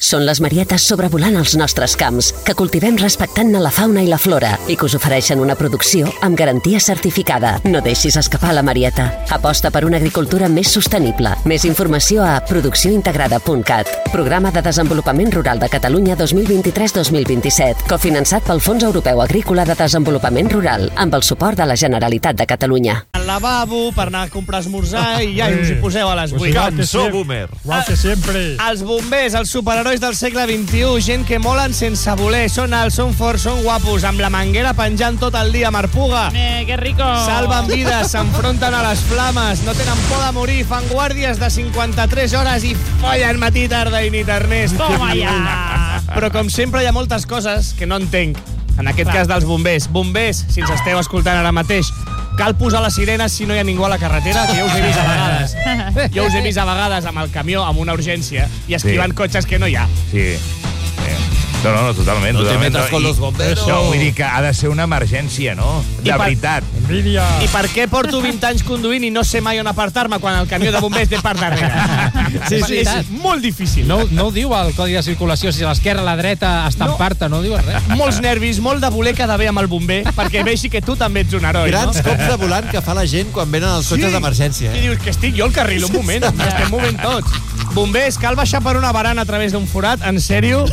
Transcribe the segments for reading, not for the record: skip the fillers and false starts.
Són les marietes sobrevolant els nostres camps, que cultivem respectant la fauna i la flora i que us ofereixen una producció amb garantia certificada. No deixis escapar la marieta. Aposta per una agricultura més sostenible. Més informació a produccióintegrada.cat. Programa de Desenvolupament Rural de Catalunya 2023-2027, cofinançat pel Fons Europeu Agrícola de Desenvolupament Rural, amb el suport de la Generalitat de Catalunya. Al lavabo, per anar a comprar esmorzar i ja us hi poseu a les 8. Cançó boomer. Igual que sempre. Els bombers, els superherois del segle XXI, gent que molen sense voler, són alts, són forts, són guapos, amb la manguera penjant tot el dia, marpuga. ¡Qué rico! Salven vides, s'enfronten a les flames, no tenen por de morir, fan guàrdies de 53 hores i follen matí, tarda i nit, Ernest. Toma ja! Però com sempre hi ha moltes coses que no entenc. En aquest cas dels bombers. Bombers, si ens esteu escoltant ara mateix, cal posar les sirenes si no hi ha ningú a la carretera, que jo us he vist a vegades. Jo us he vist a vegades amb el camió, amb una urgència, i esquivant cotxes que no hi ha. Sí. No, totalment. No te metas con los bomberos. No, vull dir que ha de ser una emergència, no? De veritat. Envidia. I per què porto 20 anys conduint i no sé mai on apartar-me quan el camió de bombers té part darrere? Sí, És molt difícil. No ho diu el codi de circulació, si a l'esquerra, a la dreta, estampar-te, no diu res. Molts nervis, molt de voler quedar bé amb el bomber, perquè veixi que tu també ets un heroi, Grans no? cops de volant que fa la gent quan venen els cotxes d'emergència. I dius que estic jo al carril, un moment, ens estem movent tots. Bombers, cal baixar per una barana a través d'un forat? En sèrio?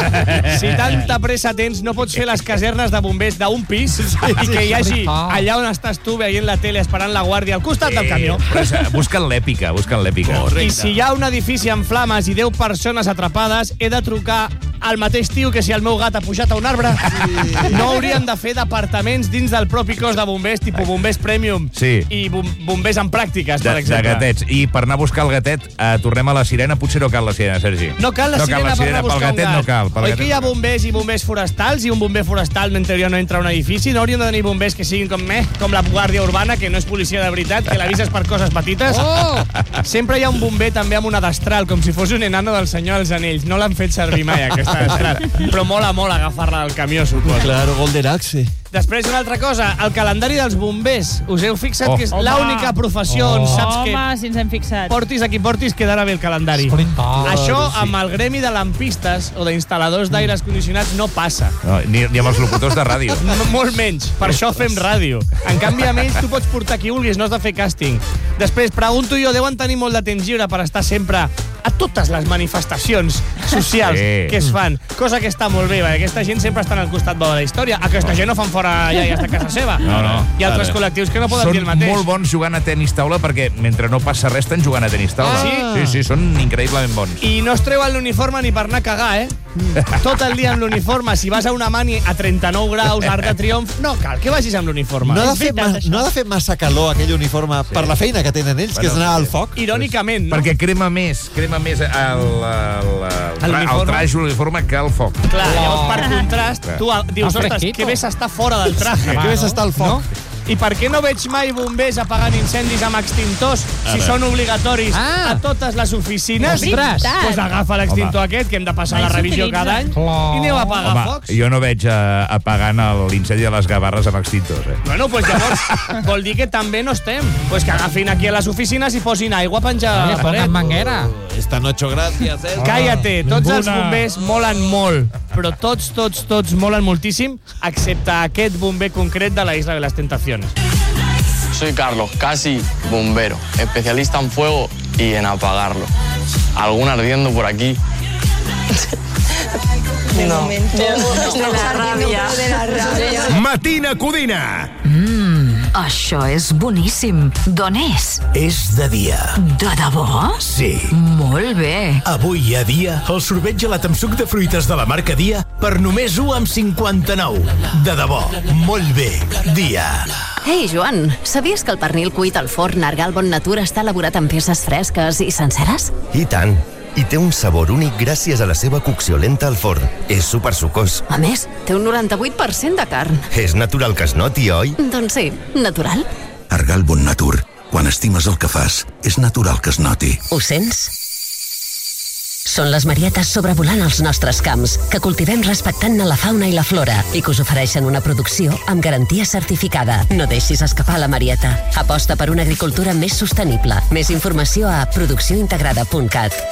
Si tanta pressa tens, no pots fer les casernes de bombers d'un pis i que hi hagi allà on estàs tu veient la tele esperant la guàrdia al costat del camió. Busquen l'èpica, I si hi ha un edifici en flames i 10 persones atrapades, he de trucar al mateix tio que si el meu gat ha pujat a un arbre. No haurien de fer departaments dins del propi cos de bombers, tipus bombers premium i bombers en pràctiques, per exemple. De gatets. I per anar a buscar el gatet, tornem a la sirena. Potser no cal la sirena, Sergi. No cal la sirena per anar a buscar un gat. No cal. Oi que hi ha bombers i bombers forestals i un bomber forestal mentre no entra a un edifici? No haurien de tenir bombers que siguin com la guàrdia urbana, que no és policia de veritat, que l'avises per coses petites? Sempre hi ha un bomber també amb una destral, com si fos un enano del Senyor dels Anells. No l'han fet servir mai, aquesta destral. Però mola molt agafar-la del camió, suposo. Claro, Golden Axe. Després, una altra cosa, el calendari dels bombers. Us heu fixat que és l'única professió on saps que... Home, si ens hem fixat. Portis a qui portis, quedarà bé el calendari. Això, amb el gremi de lampistes o d'instal·ladors d'aires condicionats, no passa. No, ni amb els locutors de ràdio. Molt menys. Per això fem ràdio. En canvi, amb ells tu pots portar qui vulguis, no has de fer càsting. Després, pregunto jo, deuen tenir molt de temps lliure per estar sempre a totes les manifestacions socials que es fan. Cosa que està molt bé, perquè aquesta gent sempre està al costat bo de la història. Aquesta gent no fan fora ja i està a casa seva. No. Hi ha altres col·lectius que no poden dir el mateix. Són molt bons jugant a tenis taula perquè mentre no passa res estan jugant a tenis taula. Sí, són increïblement bons. I no es treuen l'uniforme ni per anar a cagar, Tot el dia amb l'uniforme. Si vas a una mani a 39 graus, Arc de Triomf, no cal que vagis amb l'uniforme. No ha de fer massa calor aquell uniforme per la feina que tenen ells, que és anar al foc. Irònicament, no? Perquè crema més el traje, l'uniforme, que el foc. Clar, llavors per contrast, tu dius, ostres, que bé s'està fora del traje. Que bé s'està al foc. I per què no veig mai bombers apagant incendis amb extintors si són obligatoris a totes les oficines? Ostres! Doncs agafa l'extintor aquest, que hem de passar la revisió cada any, i aneu a apagar focs. Jo no veig apagant l'incendi de les Gavarres amb extintors. Bueno, doncs llavors vol dir que també no estem. Doncs que agafin aquí a les oficines i posin aigua penjada a la paret. Manguera. Esta no hecho gracias, Cállate, tots els bombers molen molt, però tots molen moltíssim, excepte aquest bomber concret de la Isla de las Tentaciones. Soy Carlos, casi bombero, especialista en fuego y en apagarlo. ¿Algún ardiendo por aquí? No. De la ràbia. Matina Codina. Això és boníssim. D'on és? És de dia. De debò? Sí. Molt bé. Avui hi ha dia el sorbet gelat amb suc de fruites de la marca Dia per només 1,59. De debò. Molt bé. Dia. Ei, Joan, sabies que el pernil cuit al forn Argal Bon Natura està elaborat amb peces fresques i senceres? I tant. I té un sabor únic gràcies a la seva cocció lenta al forn. És supersucós. A més, té un 98% de carn. És natural que es noti, oi? Doncs sí, natural. Argal Bon Natur. Quan estimes el que fas, és natural que es noti. Ho sents? Són les marietes sobrevolant els nostres camps, que cultivem respectant la fauna i la flora i que us ofereixen una producció amb garantia certificada. No deixis escapar la marieta. Aposta per una agricultura més sostenible. Més informació a produccióintegrada.cat.